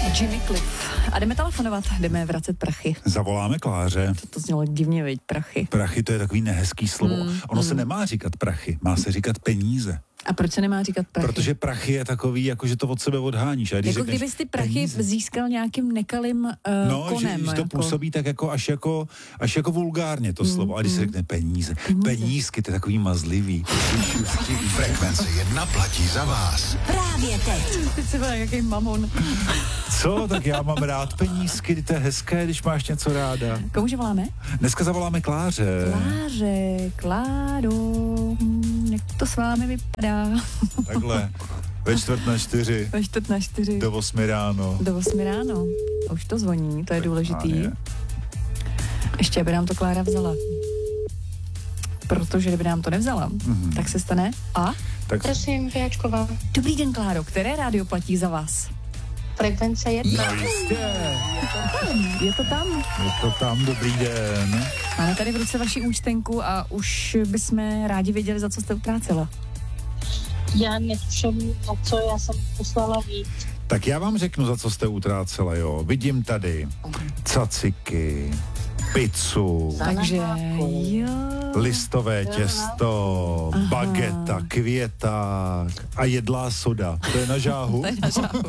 Jimmy Cliff. A jdeme telefonovat, jdeme vracet prachy. Zavoláme Kláře. To znělo divně, veď, prachy. Prachy, to je takový nehezký slovo. Ono se nemá říkat prachy, má se říkat peníze. A proč se nemá říkat prachy? Protože prachy je takový, jako že to od sebe odháníš. A když jako kdybys ty prachy peníze, získal nějakým nekalým konem. Že to působí tak jako až jako vulgárně to slovo. A když se řekne peníze. Penízky, to je takový mazlivý. Frekvence 1 platí za vás. Právě teď. Teď se byl jaký mamon. Co? Tak já mám rád penízky, to je hezké, když máš něco ráda. Komuže voláme? Dneska zavoláme Kláře. Kláro, jak to s vámi vypadá? Takhle, ve 3:45. Ve 4:45. Do 8 ráno. Do 8 ráno. Už to zvoní, to je důležitý. Ještě by nám to Klára vzala. Protože kdyby nám to nevzala, tak se stane Tak... Prosím, Pijačková. Dobrý den, Kláro, které rádio platí za vás? Frekvence 1. No jistě. Je to tam. Je to tam, dobrý den. Máme tady v ruce vaši účtenku a už bychom rádi věděli, za co jste utrácela. Já netuším, na co já jsem poslala víc. Tak já vám řeknu, za co jste utrácela, jo. Vidím tady caciky, pizzu, Takže jo. listové těsto, bageta, květák a jedlá soda. To je na žáhu. To je na žáhu.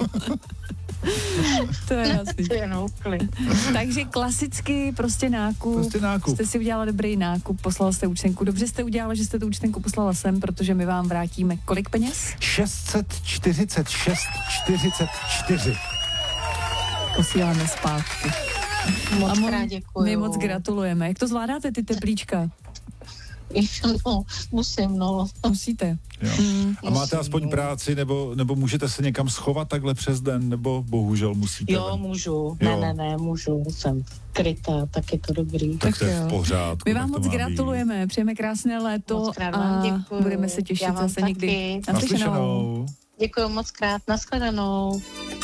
To je jasný. To je noukli. Takže klasicky prostě nákup. Jste si udělala dobrý nákup, poslala jste účtenku. Dobře jste udělala, že jste tu účtenku poslala sem, protože my vám vrátíme kolik peněz? 646,44. Posíláme zpátky. Moc krát děkuju. My moc gratulujeme. Jak to zvládáte, ty teplíčka? No, musím. Musíte. Jo. A máte aspoň práci, nebo můžete se někam schovat takhle přes den, nebo bohužel musíte? Jo, můžu. Jo. Ne, můžu. Jsem krytá, tak je to dobrý. Tak to je v pořádku. My vám moc gratulujeme, přejeme krásné léto a děkuju. budeme se těšit zase někdy. Naslyšenou. Děkuju moc krát, nashledanou.